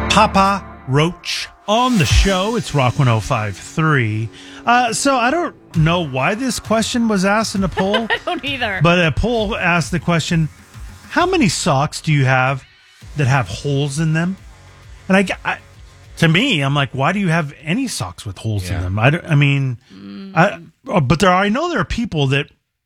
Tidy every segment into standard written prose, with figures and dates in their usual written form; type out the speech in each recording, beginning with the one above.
Papa Roach on the show. It's Rock 105.3. So I don't know why this question was asked in a poll. I don't either. But a poll asked the question, how many socks do you have that have holes in them? And to me, I'm like, why do you have any socks with holes in them? But I know there are people that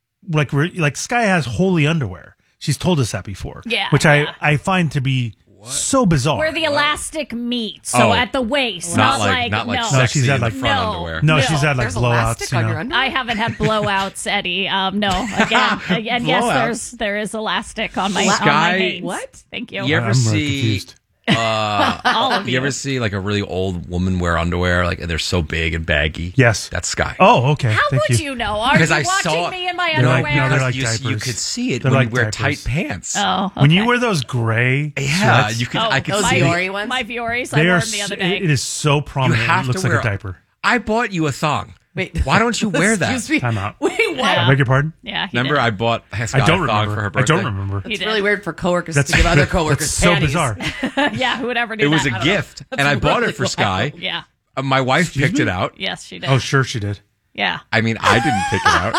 like Sky has holy underwear. She's told us that before. Yeah. Which I find to be so bizarre. Where the elastic meets, so at the waist, not like no. sexy She's had in the like front no. underwear. No, she's had like There's blowouts. elastic on your underwear? I haven't had blowouts, Eddie. No, again, and yes, there is elastic on my Sky- veins. What? Thank you. You ever I'm really see? confused. All of You ever see like a really old woman wear underwear? Like they're so big and baggy. Yes. That's Sky. Oh, okay. How Thank would you. you know? Are you watching saw me in my They're like- underwear? no, they're like you diapers. could see it They're when like you wear diapers. tight pants. Oh, okay. When you wear those gray Yeah, sweats, you could. Oh, I could those see. Fiore ones? my Fioris, I they wore are. them the other day. It is so You prominent. have It looks to like wear a diaper. I bought you a thong. Wait. Why don't you wear that? Excuse me. Time out. Wait, what? I beg your pardon? Yeah, he Remember, did. I bought Sky I don't a thong remember. for her I birthday. don't remember. He It's did. really weird for coworkers That's to give other coworkers that's so panties. bizarre. Yeah, who would ever do It was that? a gift, and I bought it for really Sky. wild. Yeah. My wife picked it out. Yes, she did. Oh, sure she did. Yeah. I mean, I didn't pick it out.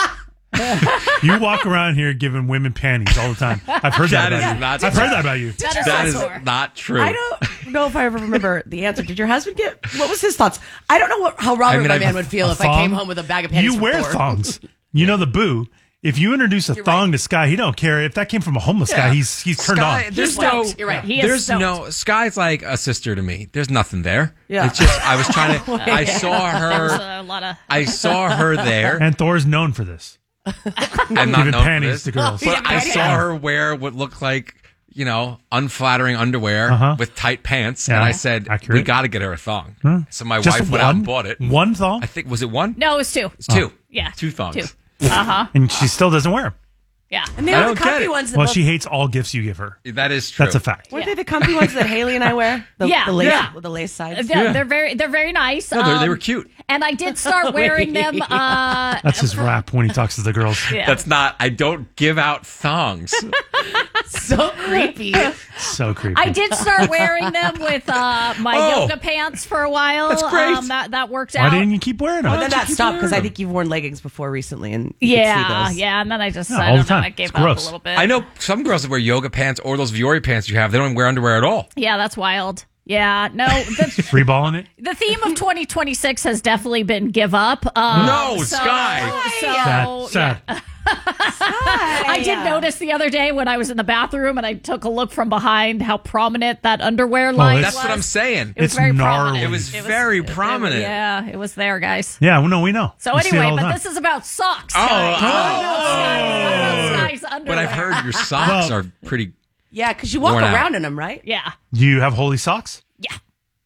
You walk around here giving women panties all the time. I've heard that, That about is you. not I've true. heard that about you. That is That is sore. not true. I don't know if I ever remember the answer. Did your husband what was his thoughts? I don't know how Robert, mean, my I- man, would feel A if I came thong? home with a bag of panties. You from wear Thor. thongs. You know the boo. If you introduce a thong right. to Sky, he don't care. If that came from a homeless guy, he's turned Sky, on. There's He's no. stoked. You're right. He is There's stoked. no. Sky's like a sister to me. There's nothing there. Yeah. It's just I was trying to. I saw There's her. a lot of. I saw her there. And Thor's known for this. I'm not Giving known for panties this, to girls. but I saw her wear what looked like unflattering underwear with tight pants, and Yeah. I said, Accurate. "We got to get her a thong." So my Just wife went out and bought it. One thong? I think was it one? No, it was two. It's two. Yeah. Two thongs. Two. Uh-huh. And she still doesn't wear them. Yeah. And they I were don't the get comfy it. ones. That Well, both- she hates all gifts you give her. That is true. That's a fact. weren't they the comfy ones that Haley and I wear? The, Yeah. the lace, Yeah. with the lace sides. They're very nice. No, they were cute. And I did start wearing them. That's his rap when he talks to the girls. Yeah. That's not. I don't give out thongs. So creepy. So creepy. I did start wearing them with my Oh. yoga pants for a while. That's great. That worked Why out. didn't you keep wearing them? But then that stopped because I think you've worn leggings before recently, and you could see Yeah, those. yeah, and then I just Yeah, I all don't the know, time. I gave It's up gross. a little bit. I know some girls that wear yoga pants or those Viore pants you have. They don't even wear underwear at all. Yeah, that's wild. Yeah, no, the Free balling it? the theme of 2026 has definitely been give up. No, Sky. So, Sad. yeah. I did notice the other day when I was in the bathroom and I took a look from behind how prominent that underwear line it's- That's what I'm saying. It was It's very gnarly. prominent. It was very prominent. Yeah, it was there, guys. Yeah, well, no, we know. So We see it anyway, all the but time. this is about socks. Oh, guys. oh. About Sky's But underwear. I've heard your socks Well- are pretty. Yeah, because you walk Worn out. around in them, right? Yeah. Do you have holy socks? Yeah.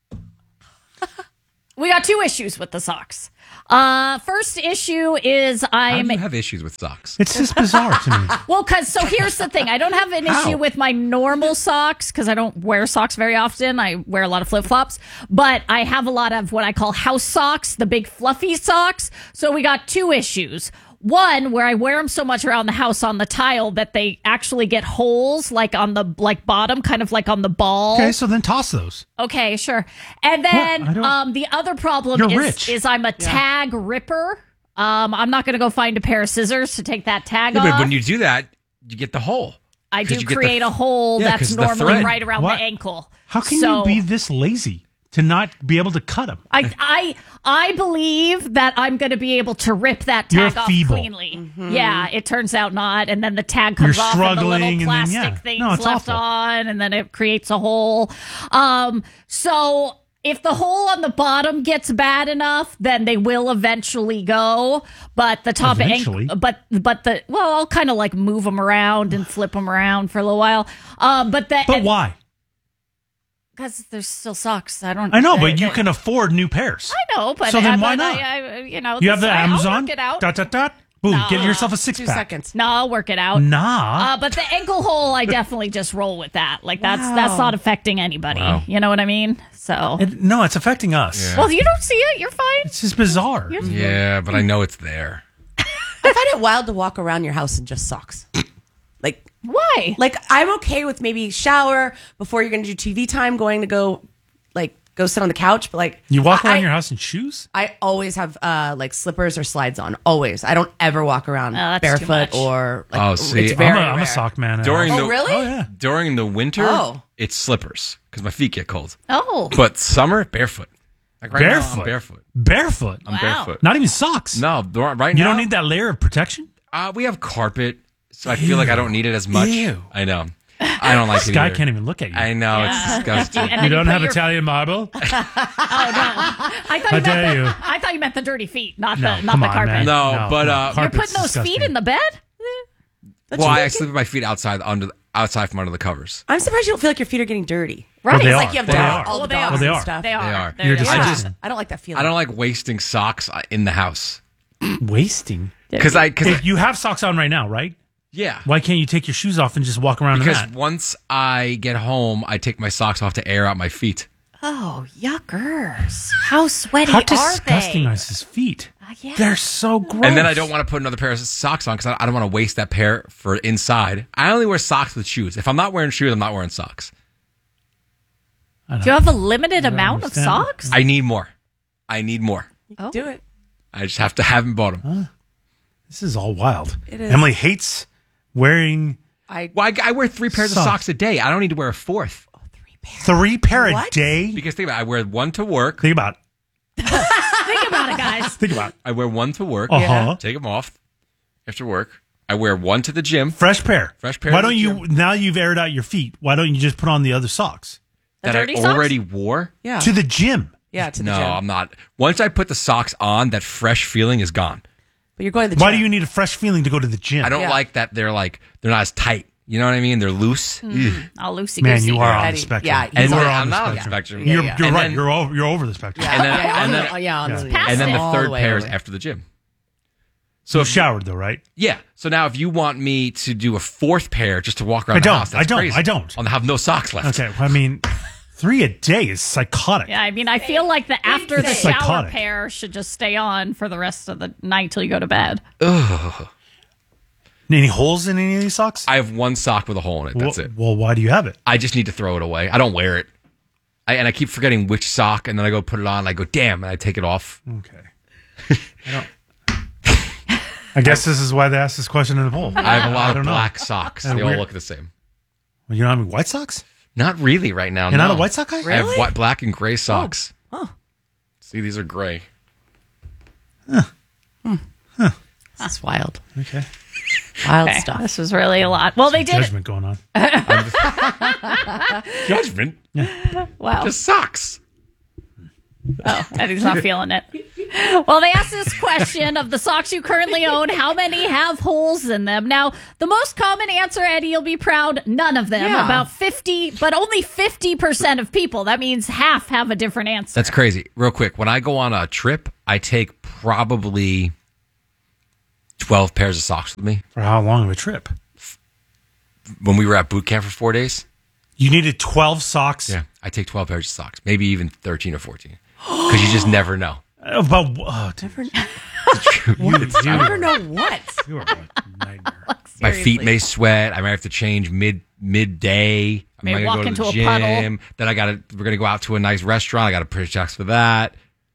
We got two issues with the socks. First issue is How do you have issues with socks? It's just bizarre to me. well, so here's the thing. I don't have an How? issue with my normal socks because I don't wear socks very often. I wear a lot of flip flops, but I have a lot of what I call house socks, the big fluffy socks. So we got two issues. One, where I wear them so much around the house on the tile that they actually get holes, like on the bottom, kind of like on the ball. Okay, so then toss those. Okay, sure. And I then don't- the other problem You're rich. is I'm a tag ripper. I'm not going to go find a pair of scissors to take that tag Yeah, off. but when you do that, you get the hole. I 'Cause do you get create the- a hole Yeah, that's 'cause the normally thread. right around What? the ankle. How can So you be this lazy to not be able to cut them? I believe that I'm going to be able to rip that You're tag off feeble. cleanly. Yeah, it turns out not, and then the tag comes You're off, and the struggling, little and then, plastic yeah. things No, it's left awful. on, and then it creates a hole. So if the hole on the bottom gets bad enough, then they will eventually go. But the top Eventually? I'll kind of like move them around and flip them around for a little while. But why? Because there's still socks. I know, but you can afford new pairs. I know, but So then why but not? You have the I'll Amazon. work it out. Dot, dot, dot. Boom, No. get yourself a 2 6-pack. seconds. No, I'll work it out. Nah. But the ankle hole, I definitely just roll with that. Like that's Wow. not affecting anybody. Wow. You know what I mean? So, No, it's affecting us. Yeah. well, you don't see it. You're fine. It's just bizarre. Yeah, but I know it's there. I find it wild to walk around your house in just socks. Why? Like I'm okay with maybe shower before you're going to do TV time, going to go like go sit on the couch, but like You walk around I, your house in shoes? I always have like slippers or slides on. Always. I don't ever walk around that's too barefoot much. or like. Oh, see, it's very I'm a rare. sock man. During the really? Oh, yeah. during the winter, Oh. it's slippers because my feet get cold. Oh, But summer, barefoot. Like right now, Barefoot? I'm barefoot. Barefoot? I'm Wow. barefoot. Not even socks? No, right now You don't need that layer of protection? We have carpet, so I feel like I don't need it as much. Ew. I know. I don't like This it guy either. can't even look at you. I know it's disgusting. And You then don't put have your- Italian marble? I thought How you meant dare you. I thought you meant the dirty feet, not No, the not come the on, carpet. man. No, but, come on. You're Carpet's putting those disgusting. feet in the bed? Well, I sleep with my feet outside from under the covers. I'm surprised you don't feel like your feet are getting dirty. Right. they It's are. like you have They dog, are. all the Well, they dogs are. Well, they and are. stuff. They are. They are. They're You're disgusting. disgusting. I don't like that feeling. I don't like wasting socks in the house Wasting? because If you have socks on right now, right? yeah. Why can't you take your shoes off and just walk around in Because that? once I get home, I take my socks off to air out my feet. Oh, yuckers. How sweaty How are disgusting they? are his feet? Yeah. They're so gross. And then I don't want to put another pair of socks on because I don't want to waste that pair for inside. I only wear socks with shoes. If I'm not wearing shoes, I'm not wearing socks. Do you have a limited amount of understand. socks? I need more. I need more. Oh. Do it. I just have to haven't bought them. This is all wild. It is. Emily hates wearing Well, I wear 3 pairs Socks. of socks a day. I don't need to wear a 4th. 3 pair a What? day. Because think about it. I wear one to work. Think about it. Think about it, guys. Think about it. I wear one to work. Uh-huh. Take them off after work. I wear one to the gym Fresh pair. Fresh pair Why to don't the you, now you've aired out your feet, why don't you just put on the other socks? that I dirty socks? already wore. Yeah. To the gym. Yeah, to the No, gym. I'm not. Once I put the socks on, that fresh feeling is gone. But you're going to the Why gym. do you need a fresh feeling to go to the gym? I don't Yeah. like that they're not as tight. You know what I mean? They're loose. Ugh. All loosey Man, goosey. you are on the Eddie. spectrum. Yeah, You he's And are then- on I'm the not on the spectrum. spectrum. You're, Yeah. you're And right. then- You're over the spectrum. Yeah, And then- yeah, and on then- the- yeah, on the- Past And then the all third the way pair is over. after the gym. So You if showered though, right? yeah. So now if you want me to do a 4th pair just to walk around I the don't. house, that's I don't. crazy. I don't. I'll have no socks left. Okay. I mean, 3 a day is psychotic. Yeah, I mean, I feel like the after the It's shower psychotic. pair should just stay on for the rest of the night till you go to bed. Any holes in any of these socks? I have one sock with a hole in it. That's well, it. Well, why do you have it? I just need to throw it away. I don't wear it. I keep forgetting which sock, and then I go put it on. And I go, damn, and I take it off. Okay. I guess this is why they asked this question in the poll. I have a lot don't of know. black socks. And They all weird. look the same. Well, you don't have any white socks? Not really right now. You're no. not a white sock guy? I have white, black, and gray socks. Oh. See, these are gray. That's wild. Okay. Wild Okay, stuff. this was really a lot. Well, they did. Judgment going on. Judgment. Wow. Just socks. Oh, Eddie's not feeling it. Well, they asked this question of the socks you currently own, how many have holes in them? Now, the most common answer, Eddie, you'll be proud, none of them. Yeah. About 50, but only 50% of people. That means half have a different answer. That's crazy. Real quick, when I go on a trip, I take probably 12 pairs of socks with me. For how long of a trip? When we were at boot camp for 4 days, You needed 12 socks? I take 12 pairs of socks, maybe even 13 or 14, because you just never know. About different. Never know what. You are a nightmare. My feet may sweat. I might have to change midday. I May might walk go to into the a gym. puddle. Then we're gonna go out to a nice restaurant. I got to put checks for that.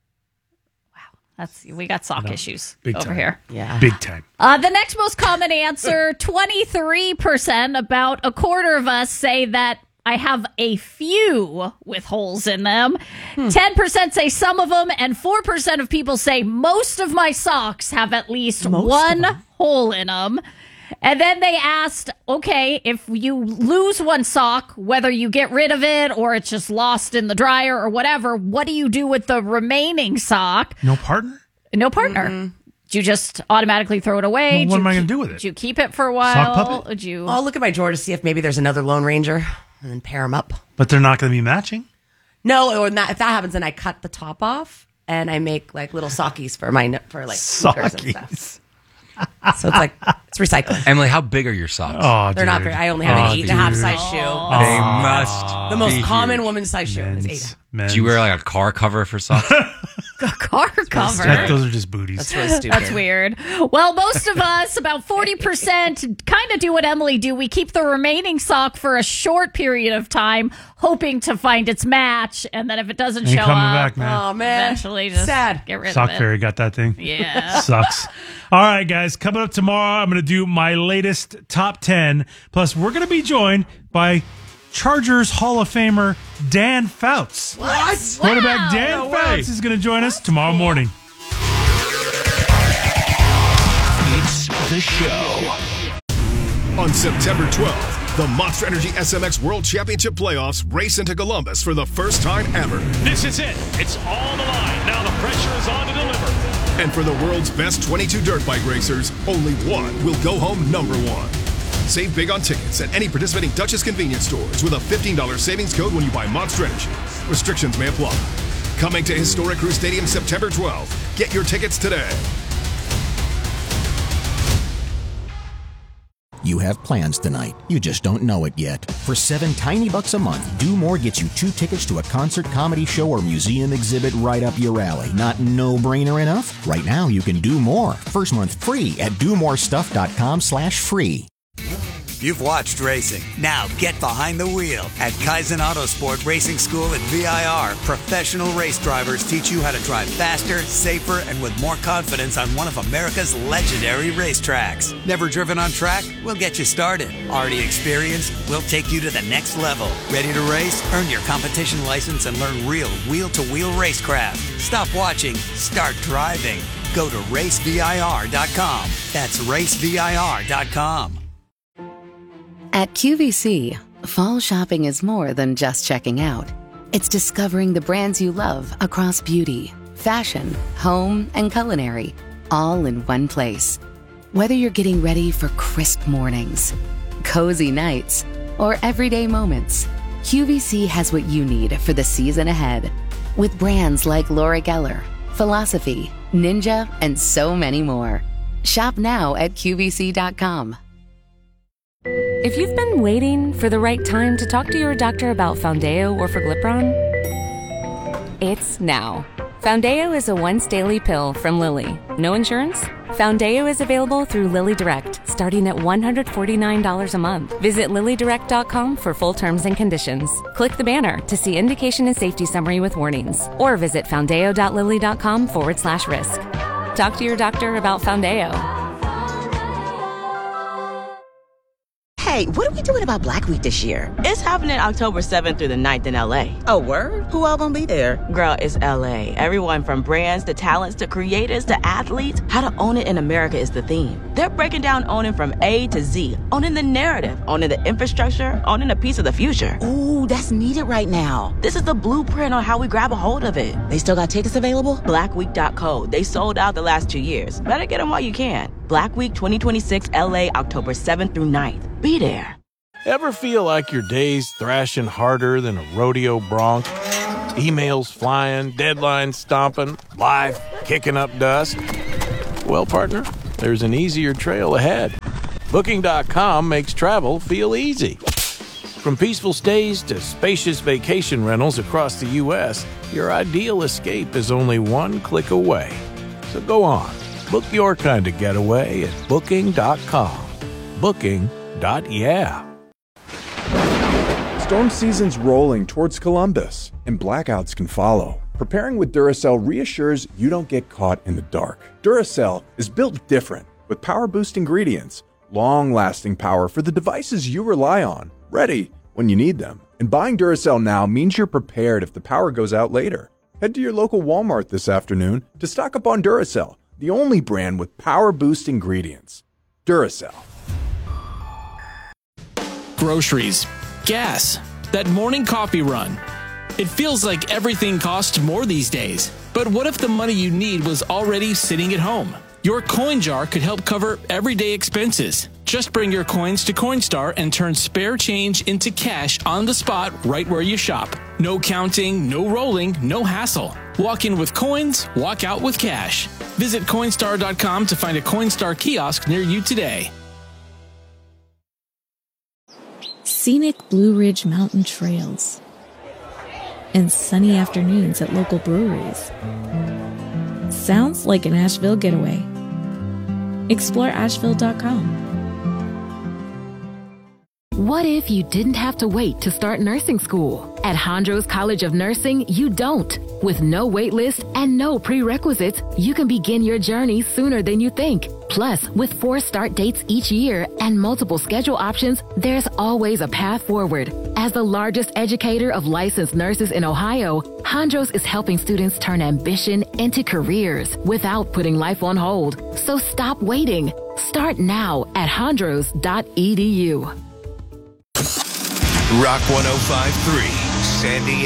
We got sock issues Big over time. here. Yeah. Big time. The next most common answer, 23%, about a quarter of us say that I have a few with holes in them. 10% say some of them, and 4% of people say most of my socks have at least one hole in them. And then they asked, okay, if you lose one sock, whether you get rid of it or it's just lost in the dryer or whatever, what do you do with the remaining sock? No partner? No partner. Do you just automatically throw it away? Well, what am I gonna do with it? Do you keep it for a while? Sock puppet? Would you? I'll look at my drawer to see if maybe there's another Lone Ranger and then pair them up. But they're not going to be matching? No, or not, if that happens, then I cut the top off and I make like little sockies for like sneakers and stuff. Sockies. So it's like it's recycling. Emily, how big are your socks? Oh, They're not dude. very. I only have an 8.5 dude. size shoe. They must. The most be common huge. woman's size shoe is 8. Men's. Do you wear like a car cover for socks? car cover. Those are just booties. That's really stupid. That's weird. Well, most of us, about 40%, kind of do what Emily do. We keep the remaining sock for a short period of time, hoping to find its match, and then if it doesn't Ain't show coming up, back, man. Oh, man. eventually just Sad. get rid Sock of it. Fairy got that thing. Yeah. Sucks. All right, guys. Coming up tomorrow, I'm going to do my latest top 10. Plus, we're going to be joined by Chargers Hall of Famer Dan Fouts. What? Quarterback Dan No way. Fouts is going to join us tomorrow morning. It's the show. On September 12th, the Monster Energy SMX World Championship playoffs race into Columbus for the first time ever. This is it. It's all on the line. Now the pressure is on to deliver. And for the world's best 22 dirt bike racers, only one will go home number one. Save big on tickets at any participating Duchess convenience stores with a $15 savings code when you buy Monster Energy. Restrictions may apply. Coming to historic Crew Stadium September 12th. Get your tickets today. You have plans tonight. You just don't know it yet. For $7 tiny a month, Do More gets you 2 tickets to a concert, comedy show, or museum exhibit right up your alley. Not no-brainer enough? Right now, you can do more. First month free at domorestuff.com/free. You've watched racing. Now get behind the wheel. At Kaizen Autosport Racing School at VIR, professional race drivers teach you how to drive faster, safer, and with more confidence on one of America's legendary racetracks. Never driven on track? We'll get you started. Already experienced? We'll take you to the next level. Ready to race? Earn your competition license and learn real wheel-to-wheel racecraft. Stop watching. Start driving. Go to racevir.com. That's racevir.com. At QVC, fall shopping is more than just checking out. It's discovering the brands you love across beauty, fashion, home, and culinary, all in one place. Whether you're getting ready for crisp mornings, cozy nights, or everyday moments, QVC has what you need for the season ahead. With brands like Laura Geller, Philosophy, Ninja, and so many more. Shop now at QVC.com. If you've been waiting for the right time to talk to your doctor about Foundeo or Forglipron, it's now. Foundeo is a once-daily pill from Lilly. No insurance? Foundeo is available through Lilly Direct, starting at $149 a month. Visit LillyDirect.com for full terms and conditions. Click the banner to see indication and safety summary with warnings, or visit foundeo.lilly.com/risk. Talk to your doctor about Foundeo. Hey, what are we doing about Black Week this year? It's happening October 7th through the 9th in LA. Oh, word? Who all gonna be there? Girl, it's LA. Everyone from brands to talents to creators to athletes. How to own it in America is the theme. They're breaking down owning from A to Z. Owning the narrative, owning the infrastructure, owning a piece of the future. Ooh, that's needed right now. This is the blueprint on how we grab a hold of it. They still got tickets available? Blackweek.co. They sold out the last 2 years. Better get them while you can. Black Week 2026 LA, October 7th through 9th. Be there. Ever feel like your day's thrashing harder than a rodeo bronc? Emails flying, deadlines stomping, life kicking up dust? Well, partner, there's an easier trail ahead. Booking.com makes travel feel easy. From peaceful stays to spacious vacation rentals across the U.S., your ideal escape is only one click away. So go on, book your kind of getaway at Booking.com. Booking.yeah. Storm season's rolling towards Columbus, and blackouts can follow. Preparing with Duracell reassures you don't get caught in the dark. Duracell is built different, with power-boost ingredients, long-lasting power for the devices you rely on, ready when you need them. And buying Duracell now means you're prepared if the power goes out later. Head to your local Walmart this afternoon to stock up on Duracell, the only brand with power-boost ingredients. Duracell. Groceries, gas, that morning coffee run. It feels like everything costs more these days. But what if the money you need was already sitting at home? Your coin jar could help cover everyday expenses. Just bring your coins to Coinstar and turn spare change into cash on the spot right where you shop. No counting, no rolling, no hassle. Walk in with coins, walk out with cash. Visit Coinstar.com to find a Coinstar kiosk near you today. Scenic Blue Ridge Mountain trails and sunny afternoons at local breweries. Sounds like an Asheville getaway. Explore Asheville.com. What if you didn't have to wait to start nursing school? At Hondros College of Nursing, you don't. With no wait list and no prerequisites, you can begin your journey sooner than you think. Plus, with 4 start dates each year and multiple schedule options, there's always a path forward. As the largest educator of licensed nurses in Ohio, Hondros is helping students turn ambition into careers without putting life on hold. So stop waiting. Start now at hondros.edu. Rock 105.3, San Diego.